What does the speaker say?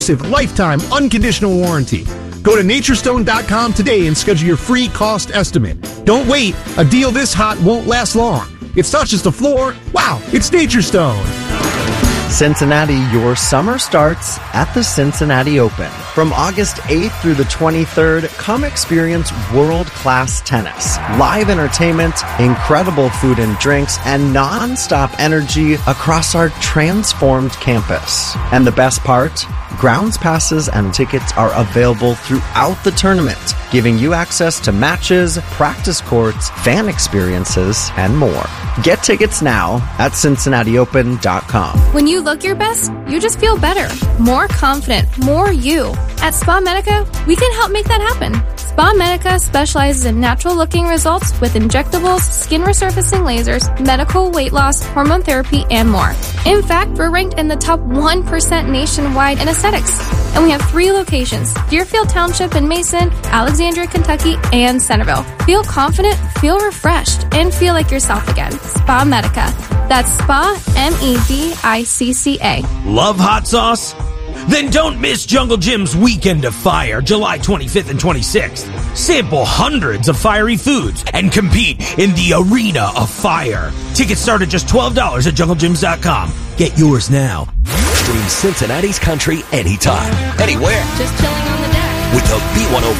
lifetime unconditional warranty. Go to naturestone.com today and schedule your free cost estimate. Don't wait. A deal this hot won't last long. It's not just a floor. Wow, it's Naturestone. Cincinnati, your summer starts at the Cincinnati Open. From August 8th through the 23rd, come experience world-class tennis, live entertainment, incredible food and drinks, and non-stop energy across our transformed campus. And the best part? Grounds passes and tickets are available throughout the tournament, giving you access to matches, practice courts, fan experiences, and more. Get tickets now at CincinnatiOpen.com. When you look your best, you just feel better, more confident, more you. At Spa Medica, we can help make that happen. Spa Medica specializes in natural-looking results with injectables, skin resurfacing lasers, medical weight loss, hormone therapy, and more. In fact, we're ranked in the top 1% nationwide in aesthetics. And we have 3 locations: Deerfield Township in Mason, Alexandria, Kentucky, and Centerville. Feel confident, feel refreshed, and feel like yourself again. Spa Medica. That's Spa, MEDICCA. Love hot sauce? Then don't miss Jungle Jim's Weekend of Fire, July 25th and 26th. Sample hundreds of fiery foods and compete in the Arena of Fire. Tickets start at just $12 at JungleGyms.com. Get yours now. Stream Cincinnati's country anytime, anywhere. Just chilling on the deck. With the B105